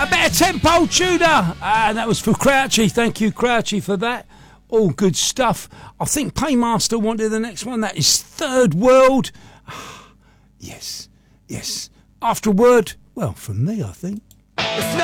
A bit of tempo tuner. And that was for Crouchy. Thank you, Crouchy, for that. All good stuff. I think Paymaster wanted the next one. That is Third World. Yes. After a word, well, from me, I think.